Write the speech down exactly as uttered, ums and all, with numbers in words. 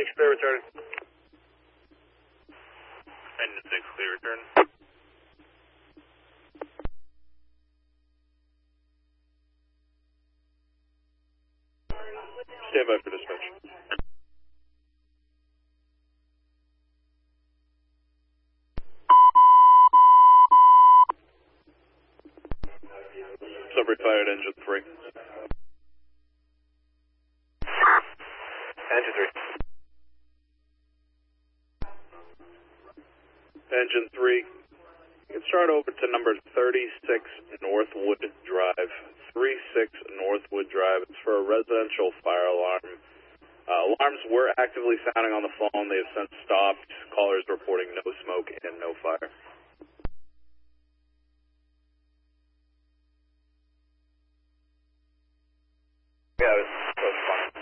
six, clear return. Engine six, clear return. Stand by for dispatch. Summary fired engine three. Engine three. Engine three, you can start over to number thirty-six Northwood Drive. thirty-six Northwood Drive. It's for a residential fire alarm. Uh, alarms were actively sounding on the phone. They have since stopped. Callers reporting no smoke and no fire.